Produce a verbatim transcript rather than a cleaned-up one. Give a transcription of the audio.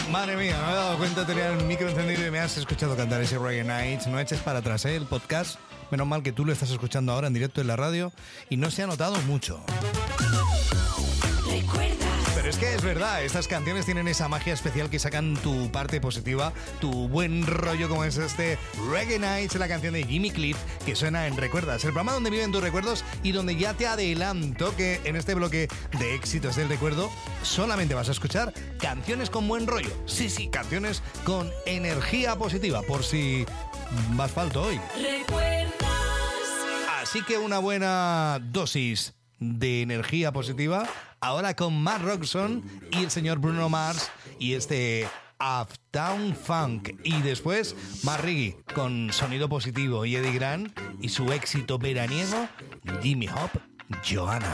Madre mía, no me he dado cuenta, tenía el micro encendido y me has escuchado cantar ese Reggae Nights. No eches para atrás, ¿eh? El podcast. Menos mal que tú lo estás escuchando ahora en directo en la radio y no se ha notado mucho. Pero es que es verdad, estas canciones tienen esa magia especial que sacan tu parte positiva, tu buen rollo, como es este Reggae Nights, la canción de Jimmy Cliff que suena en Recuerdas, el programa donde viven tus recuerdos y donde ya te adelanto que en este bloque de éxitos del recuerdo solamente vas a escuchar canciones con buen rollo. Sí, sí, canciones con energía positiva, por si vas falto hoy. Recuerdas. Así que una buena dosis de energía positiva. Ahora con Mark Ronson y el señor Bruno Mars y este Uptown Funk. Y después Mark Riggy con sonido positivo y Eddie Grant y su éxito veraniego Jimmy Hop, Joanna.